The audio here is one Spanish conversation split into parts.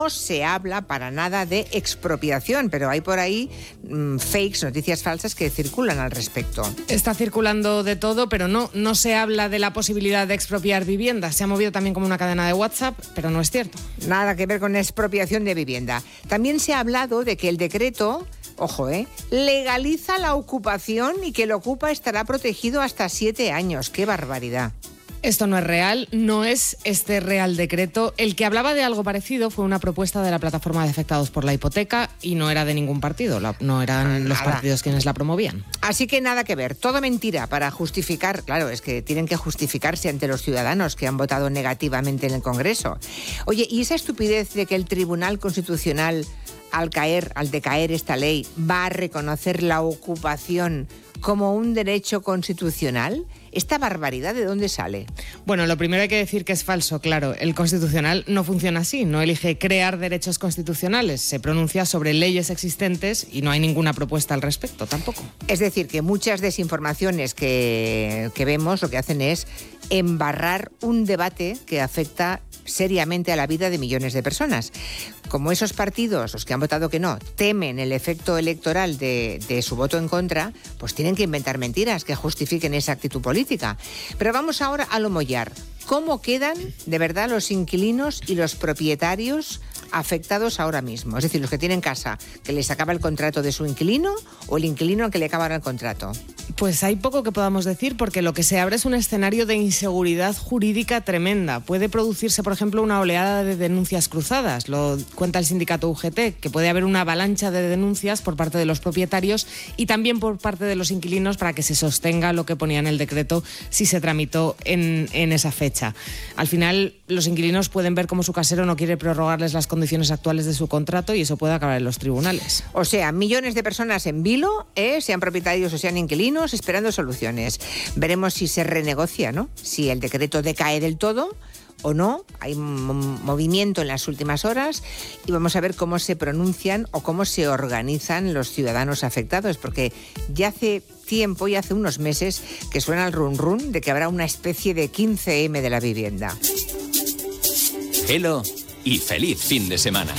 No se habla para nada de expropiación, pero hay por ahí fakes, noticias falsas que circulan al respecto. Está circulando de todo, pero no se habla de la posibilidad de expropiar viviendas. Se ha movido también como una cadena de WhatsApp, pero no es cierto. Nada que ver con expropiación de vivienda. También se ha hablado de que el decreto, ojo, legaliza la ocupación y que el ocupa estará protegido hasta 7 años. ¡Qué barbaridad! Esto no es real, no es este Real Decreto. El que hablaba de algo parecido fue una propuesta de la Plataforma de Afectados por la Hipoteca y no era de ningún partido, no eran los partidos quienes la promovían. Así que nada que ver, todo mentira para justificar, claro, es que tienen que justificarse ante los ciudadanos que han votado negativamente en el Congreso. Oye, ¿y esa estupidez de que el Tribunal Constitucional, al decaer esta ley, va a reconocer la ocupación como un derecho constitucional? ¿Esta barbaridad de dónde sale? Bueno, lo primero hay que decir que es falso, claro. El Constitucional no funciona así, no elige crear derechos constitucionales, se pronuncia sobre leyes existentes y no hay ninguna propuesta al respecto tampoco. Es decir, que muchas desinformaciones que vemos lo que hacen es embarrar un debate que afecta seriamente a la vida de millones de personas. Como esos partidos, los que han votado que no, temen el efecto electoral de su voto en contra, pues tienen que inventar mentiras que justifiquen esa actitud política. Pero vamos ahora a lo mollar. ¿Cómo quedan de verdad los inquilinos y los propietarios afectados ahora mismo? Es decir, los que tienen casa, que les acaba el contrato de su inquilino, o el inquilino al que le acabará el contrato. Pues hay poco que podamos decir, porque lo que se abre es un escenario de inseguridad jurídica tremenda. Puede producirse, por ejemplo, una oleada de denuncias cruzadas. Lo cuenta el sindicato UGT, que puede haber una avalancha de denuncias por parte de los propietarios y también por parte de los inquilinos para que se sostenga lo que ponía en el decreto si se tramitó en esa fecha. Al final, los inquilinos pueden ver cómo su casero no quiere prorrogarles las condiciones actuales de su contrato y eso puede acabar en los tribunales. O sea, millones de personas en vilo, sean propietarios o sean inquilinos, esperando soluciones. Veremos si se renegocia, ¿no? Si el decreto decae del todo o no. Hay movimiento en las últimas horas y vamos a ver cómo se pronuncian o cómo se organizan los ciudadanos afectados, porque ya hace tiempo y hace unos meses que suena el run run de que habrá una especie de 15M de la vivienda. Hello y feliz fin de semana.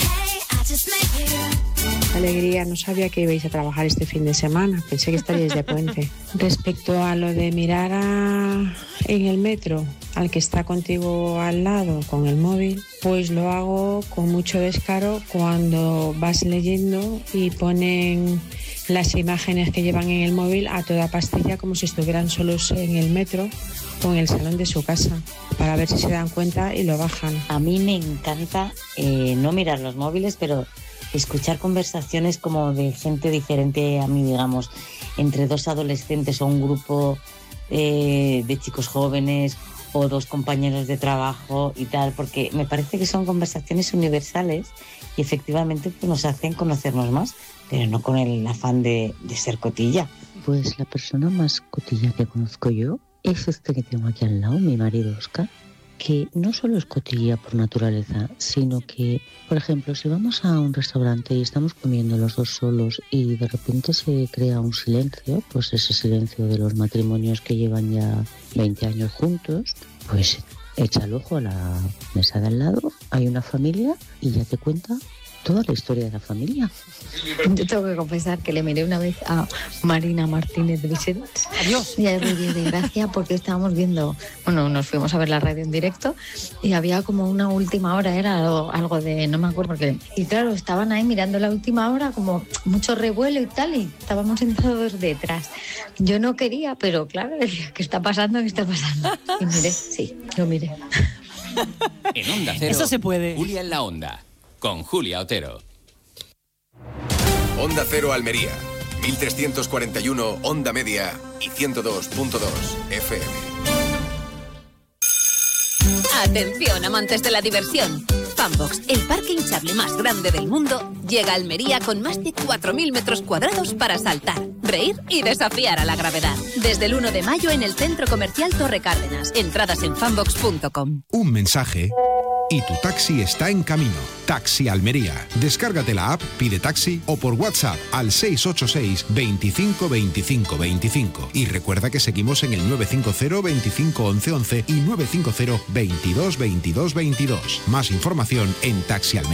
Alegría, no sabía que ibais a trabajar este fin de semana, pensé que estaríais de puente. Respecto a lo de mirar en el metro al que está contigo al lado con el móvil, pues lo hago con mucho descaro cuando vas leyendo y ponen las imágenes que llevan en el móvil a toda pastilla como si estuvieran solos en el metro o en el salón de su casa, para ver si se dan cuenta y lo bajan. A mí me encanta no mirar los móviles, pero escuchar conversaciones como de gente diferente a mí, digamos, entre dos adolescentes o un grupo de chicos jóvenes o dos compañeros de trabajo y tal, porque me parece que son conversaciones universales y efectivamente pues, nos hacen conocernos más, pero no con el afán de ser cotilla. Pues la persona más cotilla que conozco yo es este que tengo aquí al lado, mi marido Oscar, que no solo es cotilla por naturaleza, sino que, por ejemplo, si vamos a un restaurante y estamos comiendo los dos solos y de repente se crea un silencio, pues ese silencio de los matrimonios que llevan ya 20 años juntos, pues echa el ojo a la mesa de al lado, hay una familia y ya te cuenta toda la historia de la familia. Yo tengo que confesar que le miré una vez a Marina Martínez de Vicens. Adiós. Y a ella de gracia porque estábamos viendo, nos fuimos a ver la radio en directo y había como una última hora, era algo de, no me acuerdo qué. Y claro, estaban ahí mirando la última hora, como mucho revuelo y tal, y estábamos sentados detrás. Yo no quería, pero claro, decía, ¿qué está pasando? ¿Qué está pasando? Y miré, sí, lo miré. En Onda Cero, eso se puede. Julia en la Onda, con Julia Otero. Onda Cero Almería, 1341 Onda Media y 102.2 FM. Atención, amantes de la diversión. Funbox, el parque hinchable más grande del mundo, llega a Almería con más de 4.000 metros cuadrados para saltar, reír y desafiar a la gravedad. Desde el 1 de mayo en el Centro Comercial Torre Cárdenas. Entradas en funbox.com. Un mensaje y tu taxi está en camino. Taxi Almería. Descárgate la app, pide taxi o por WhatsApp al 686 25 25 25. Y recuerda que seguimos en el 950 25 11 11 y 950 22 22 22. Más información en Taxi Almería.